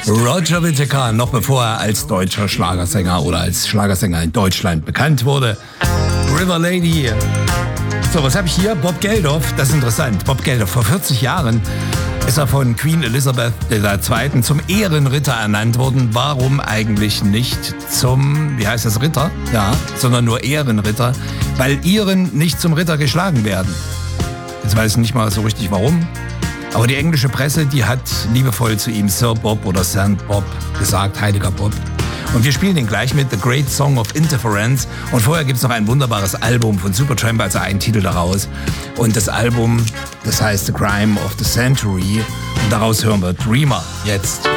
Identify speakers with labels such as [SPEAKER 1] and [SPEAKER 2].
[SPEAKER 1] Roger Whittaker, noch bevor er als deutscher Schlagersänger oder als Schlagersänger in Deutschland bekannt wurde. River Lady. So, was habe ich hier? Bob Geldof, das ist interessant. Bob Geldof, vor 40 Jahren ist er von Queen Elizabeth II. Zum Ehrenritter ernannt worden. Warum eigentlich nicht zum, wie heißt das, Ritter? Ja, sondern nur Ehrenritter, weil Iren nicht zum Ritter geschlagen werden. Jetzt weiß ich nicht mal so richtig warum. Aber die englische Presse, die hat liebevoll zu ihm Sir Bob oder St. Bob gesagt, heiliger Bob. Und wir spielen den gleich mit The Great Song of Interference. Und vorher gibt es noch ein wunderbares Album von Supertramp, also einen Titel daraus. Und das Album, das heißt The Crime of the Century. Und daraus hören wir Dreamer jetzt.